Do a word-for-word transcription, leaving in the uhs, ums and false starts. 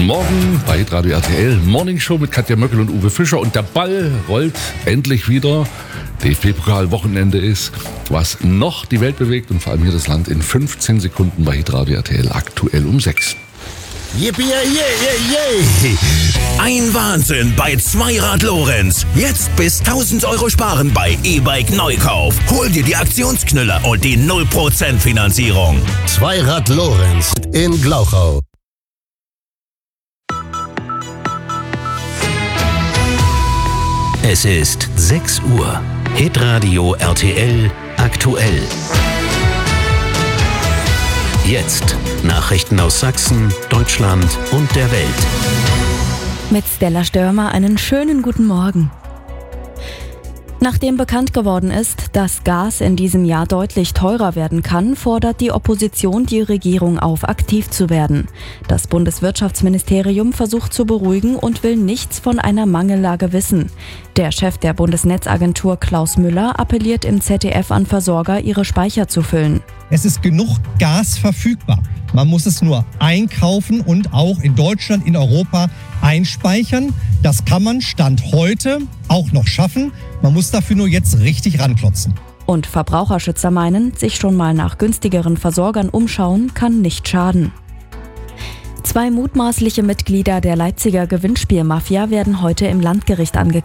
Guten Morgen bei Radio R T L, Morning Show mit Katja Möckel und Uwe Fischer. Und der Ball rollt endlich wieder. D F B-Pokal-Wochenende ist, was noch die Welt bewegt und vor allem hier das Land in fünfzehn Sekunden bei Radio R T L aktuell um sechs. Yippie, yeah, yeah, yeah. Ein Wahnsinn bei Zweirad Lorenz. Jetzt bis tausend Euro sparen bei E-Bike Neukauf. Hol dir die Aktionsknüller und die null Prozent Finanzierung. Zweirad Lorenz in Glauchau. Es ist sechs Uhr. Hitradio R T L aktuell. Jetzt Nachrichten aus Sachsen, Deutschland und der Welt. Mit Stella Störmer einen schönen guten Morgen. Nachdem bekannt geworden ist, dass Gas in diesem Jahr deutlich teurer werden kann, fordert die Opposition die Regierung auf, aktiv zu werden. Das Bundeswirtschaftsministerium versucht zu beruhigen und will nichts von einer Mangellage wissen. Der Chef der Bundesnetzagentur Klaus Müller appelliert im Z D F an Versorger, ihre Speicher zu füllen. Es ist genug Gas verfügbar. Man muss es nur einkaufen und auch in Deutschland, in Europa einspeichern. Das kann man Stand heute auch noch schaffen. Man muss dafür nur jetzt richtig ranklotzen. Und Verbraucherschützer meinen, sich schon mal nach günstigeren Versorgern umschauen, kann nicht schaden. Zwei mutmaßliche Mitglieder der Leipziger Gewinnspielmafia werden heute im Landgericht angeklagt.